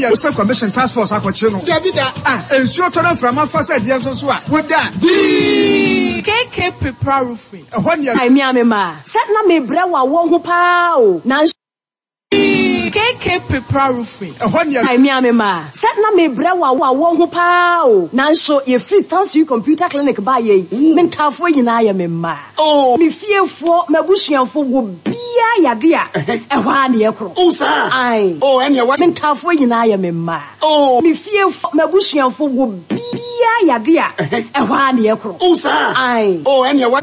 ya commission task force akwache no Davida ensure tono from afasa dia so a woda KK prepare roofing I me amema set na me bre wa wo ho pa o na KK prepare roofing I me amema set na me bre wa wo ho pa o na so ye free thanks you computer clinic ba ye mentafo nyina ya memma oh me fiefo mabusuafo wo bia yade a ehwa na ye kro oh sir ai oh ene wa mentafo nyina ya memma oh me fiefo mabusuafo wo bia yade a ehwa na ye kro oh sir ai oh ene wa